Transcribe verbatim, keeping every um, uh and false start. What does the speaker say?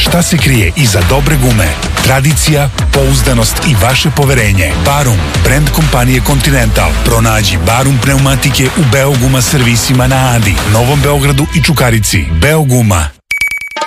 šta se krije iza dobre gume. Tradicija, pouzdanost i vaše poverenje. Barum, brand kompanije Continental. Pronađi Barum pneumatike u Beoguma servisima na Adi, Novom Beogradu i Čukarici. Beoguma.